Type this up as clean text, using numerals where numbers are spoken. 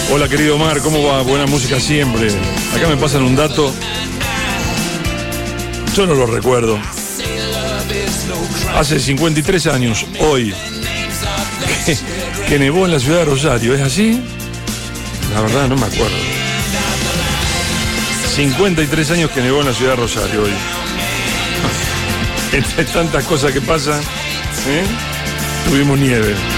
Hola querido Omar, ¿cómo va? Buena música siempre. Acá me pasan un dato. Yo no lo recuerdo. Hace 53 años, hoy, que nevó en la ciudad de Rosario. ¿Es así? La verdad no me acuerdo. 53 años que nevó en la ciudad de Rosario hoy. Entre tantas cosas que pasan, tuvimos nieve.